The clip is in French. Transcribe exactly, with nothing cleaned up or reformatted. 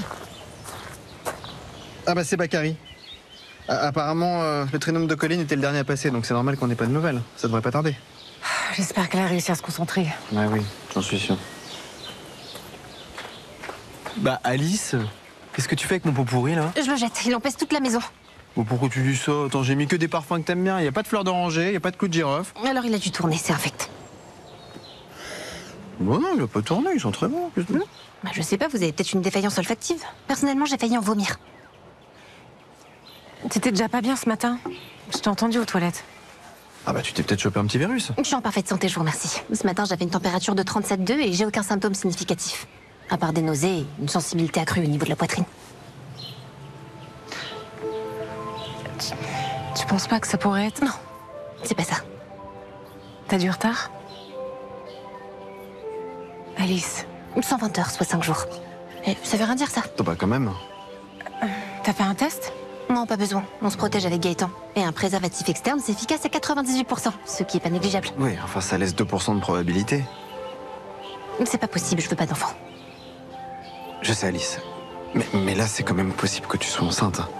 Ah bah c'est Bakary. A- apparemment, euh, le trinôme de Colline était le dernier à passer, donc c'est normal qu'on n'ait pas de nouvelles. Ça devrait pas tarder. J'espère qu'elle a réussi à se concentrer. Ouais, oui, j'en suis sûr. Bah Alice, qu'est-ce que tu fais avec mon pot pourri là? Je le jette, il empêche toute la maison. Bon, pourquoi tu dis ça? Attends, j'ai mis que des parfums que t'aimes bien. Y a pas de fleurs d'oranger, y a pas de clous de girofle. Alors il a dû tourner, c'est infect. Bon non, il a pas tourné, ils sont très bons. Qu'est-ce que tu veux? Bah, je sais pas, vous avez peut-être une défaillance olfactive. Personnellement, j'ai failli en vomir. T'étais déjà pas bien ce matin? Je t'ai entendu aux toilettes. Ah bah tu t'es peut-être chopé un petit virus. Je suis en parfaite santé, je vous remercie. Ce matin, j'avais une température de trente-sept virgule deux et j'ai aucun symptôme significatif. À part des nausées et une sensibilité accrue au niveau de la poitrine. Tu, tu penses pas que ça pourrait être... Non, c'est pas ça. T'as du retard? Alice. cent vingt heures, soit cinq jours. Et ça veut rien dire, ça. Toi bah quand même. T'as fait un test? Non, pas besoin. On se protège avec Gaëtan. Et un préservatif externe, c'est efficace à quatre-vingt-dix-huit pour cent, ce qui est pas négligeable. Oui, enfin ça laisse deux pour cent de probabilité. C'est pas possible, je veux pas d'enfant. Je sais Alice. Mais, mais là c'est quand même possible que tu sois enceinte.